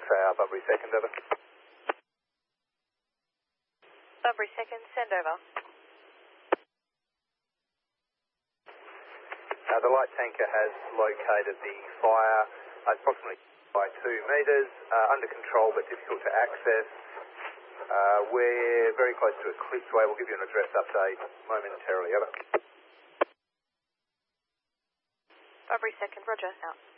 Tower, Bunbury 2nd, over. Bunbury 2nd, send over. The light tanker has located the fire approximately by 2 metres, under control but difficult to access. We're very close to Eclipse Way. We'll give you an address update momentarily, over. Bunbury 2nd, roger, out.